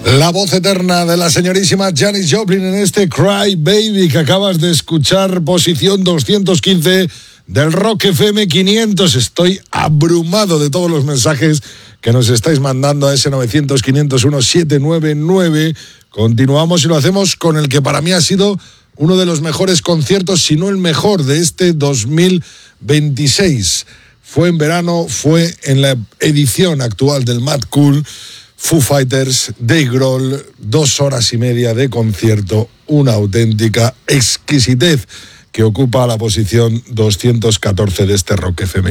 La voz eterna de la señorísima Janis Joplin en este Cry Baby que acabas de escuchar, posición 215 del Rock FM 500. Estoy abrumado de todos los mensajes que nos estáis mandando a ese 900-501-799. Continuamos y lo hacemos con el que para mí ha sido uno de los mejores conciertos, si no el mejor, de este 2026. Fue en verano, fue en la edición actual del Mad Cool. Foo Fighters, Dave Grohl, 2 horas y media de concierto, una auténtica exquisitez que ocupa la posición 214 de este Rock FM.